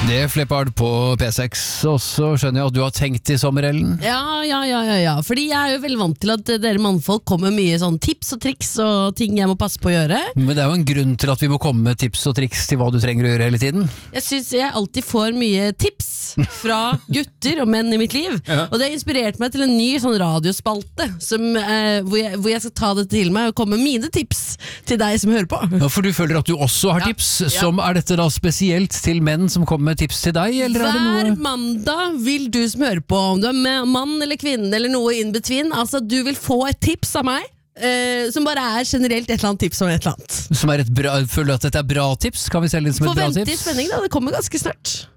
Det er Flippard på P6, og så skjønner jeg at du har tenkt i sommer, Ellen. Ja, fordi jeg er jo veldig vant til at dere mannfolk kommer med mye sånn tips og triks og ting jeg må passe på å gjøre. Men det er jo en grunn til at vi må komme med tips og triks til hva du trenger å gjøre hele tiden. Jeg synes jeg alltid får mye tips fra gutter og menn i mitt liv, og det har inspirert meg til en ny sånn radiospalte hvor jeg skal ta det til meg og komme med mine tips til deg som hører på. Ja, for du føler at du også har tips, som er dette da spesielt til menn som kommer med tips til deg, eller er det noe? Hver mandag vil du som hører på, om du er mann eller kvinne eller noe in between, altså du vil få et tips av meg, som bare er generelt et eller annet tips om et eller annet. Som er et bra, føler du at dette er bra tips? Kan vi selge det som et bra tips? Forvent i spenning da, det kommer ganske snart.